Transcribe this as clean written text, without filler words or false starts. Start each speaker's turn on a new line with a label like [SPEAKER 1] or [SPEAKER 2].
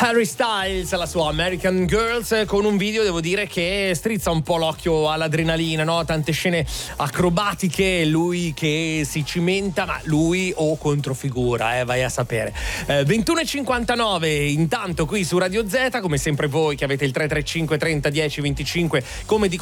[SPEAKER 1] Harry Styles, la sua American Girls, con un video, devo dire, che strizza un po' l'occhio all'adrenalina, no? Tante scene acrobatiche, lui che si cimenta, ma lui o controfigura, vai a sapere. 21:59, intanto qui su Radio Z, come sempre voi che avete il 335 30 10 25, come di